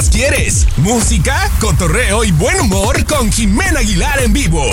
más quieres. Música, cotorreo y buen humor con Jimena Aguilar en vivo.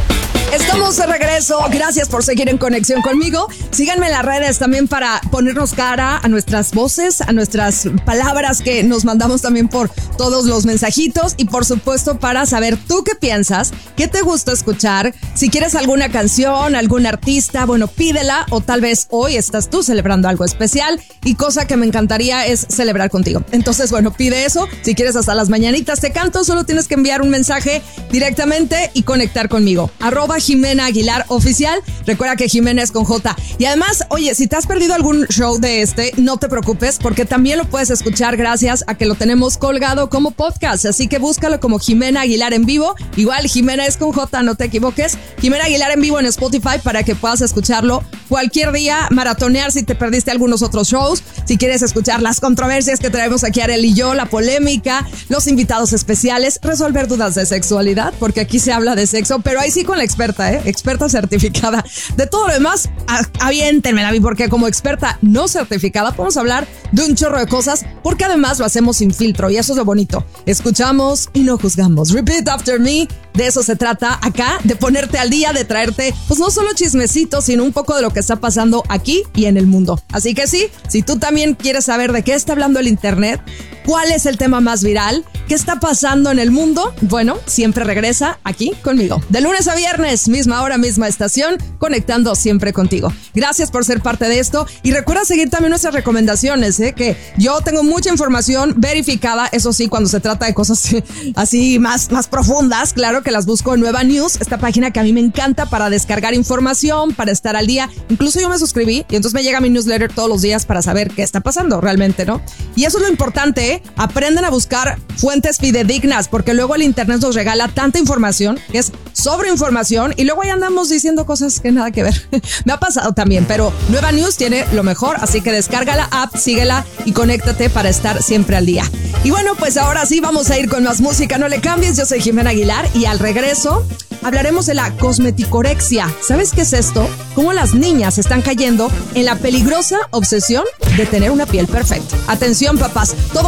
Estamos de regreso. Gracias por seguir en conexión conmigo. Síganme en las redes también para ponernos cara a nuestras voces, a nuestras palabras que nos mandamos también por todos los mensajitos y por supuesto para saber tú qué piensas, qué te gusta escuchar, si quieres alguna canción, algún artista, bueno, pídela o tal vez hoy estás tú celebrando algo especial y cosa que me encantaría es celebrar contigo. Entonces, bueno, pide eso. Si quieres hasta las mañanitas te canto, solo tienes que enviar un mensaje directamente y conectar conmigo. @Jimena Aguilar Oficial. Recuerda que Jimena es con J. Y además, oye, si te has perdido algún show de no te preocupes porque también lo puedes escuchar gracias a que lo tenemos colgado como podcast. Así que búscalo como Jimena Aguilar en vivo. Igual, Jimena es con J, no te equivoques. Jimena Aguilar en vivo en Spotify para que puedas escucharlo cualquier día, maratonear si te perdiste algunos otros shows, si quieres escuchar las controversias que traemos aquí Arely y yo, la polémica, los invitados especiales, resolver dudas de sexualidad, porque aquí se habla de sexo, pero ahí sí con la experta, experta certificada. De todo lo demás, aviéntenmela a mí, porque como experta no certificada podemos hablar de un chorro de cosas, porque además lo hacemos sin filtro y eso es lo bonito. Escuchamos y no juzgamos. Repeat after me. De eso se trata acá, de ponerte al día, de traerte, pues no solo chismecitos, sino un poco de lo que está pasando aquí y en el mundo. Así que sí, si tú también quieres saber de qué está hablando el internet, cuál es el tema más viral, qué está pasando en el mundo, bueno, siempre regresa aquí conmigo. De lunes a viernes, misma hora, misma estación, conectando siempre contigo. Gracias por ser parte de esto y recuerda seguir también nuestras recomendaciones, que yo tengo mucha información verificada, eso sí, cuando se trata de cosas así más profundas, claro que las busco en Nueva News, esta página que a mí me encanta para descargar información, para estar al día. Incluso yo me suscribí y entonces me llega mi newsletter todos los días para saber qué está pasando realmente, ¿no? Y eso es lo importante, aprendan a buscar fuentes fidedignas, porque luego el internet nos regala tanta información que es sobreinformación y luego ahí andamos diciendo cosas que nada que ver. Me ha pasado también, pero Nueva News tiene lo mejor, así que descarga la app, síguela y conéctate para estar siempre al día. Y bueno, pues ahora sí vamos a ir con más música, no le cambies, yo soy Jimena Aguilar y al regreso hablaremos de la cosmeticorexia. ¿Sabes qué es esto? Cómo las niñas están cayendo en la peligrosa obsesión de tener una piel perfecta. Atención, papás, todo